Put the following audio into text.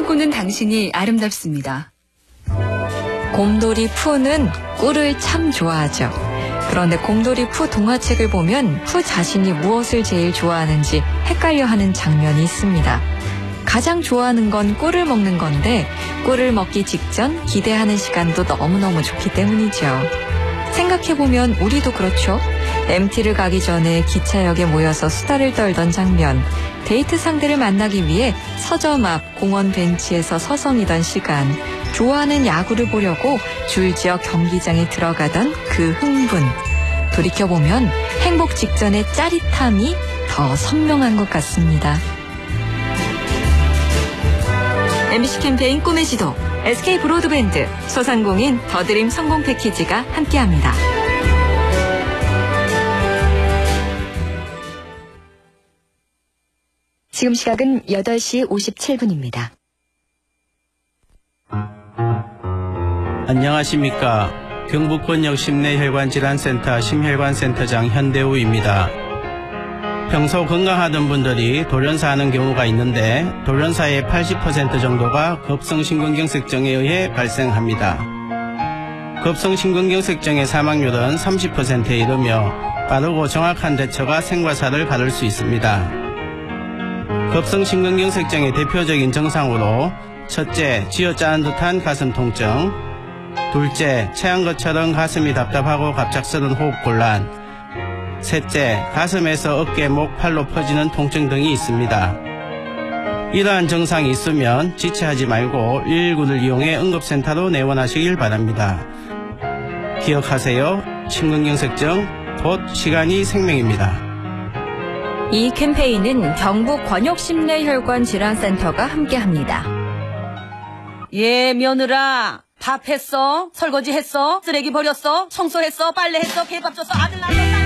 꿈꾸는 당신이 아름답습니다. 곰돌이 푸는 꿀을 참 좋아하죠. 그런데 곰돌이 푸 동화책을 보면 푸 자신이 무엇을 제일 좋아하는지 헷갈려하는 장면이 있습니다. 가장 좋아하는 건 꿀을 먹는 건데 꿀을 먹기 직전 기대하는 시간도 너무너무 좋기 때문이죠. 생각해보면 우리도 그렇죠. MT를 가기 전에 기차역에 모여서 수다를 떨던 장면, 데이트 상대를 만나기 위해 서점 앞 공원 벤치에서 서성이던 시간, 좋아하는 야구를 보려고 줄지어 경기장에 들어가던 그 흥분. 돌이켜보면 행복 직전의 짜릿함이 더 선명한 것 같습니다. MBC 캠페인 꿈의 지도, SK 브로드밴드, 소상공인 더드림 성공 패키지가 함께합니다. 지금 시각은 8시 57분입니다. 안녕하십니까. 경북권역 심내혈관질환센터 심혈관센터장 현대우입니다. 평소 건강하던 분들이 돌연사 하는 경우가 있는데 돌연사의 80% 정도가 급성심근경색증에 의해 발생합니다. 급성심근경색증의 사망률은 30%에 이르며 빠르고 정확한 대처가 생과사를 가를 수 있습니다. 급성심근경색증의 대표적인 증상으로 첫째, 쥐어짜는 듯한 가슴 통증, 둘째, 체한 것처럼 가슴이 답답하고 갑작스런 호흡곤란, 셋째, 가슴에서 어깨, 목, 팔로 퍼지는 통증 등이 있습니다. 이러한 증상이 있으면 지체하지 말고 119를 이용해 응급센터로 내원하시길 바랍니다. 기억하세요. 심근경색증, 곧 시간이 생명입니다. 이 캠페인은 경북권역심내혈관질환센터가 함께합니다. 예, 며느라. 밥 했어? 설거지 했어? 쓰레기 버렸어? 청소했어? 빨래했어? 개밥 줬어? 아들 낳았어?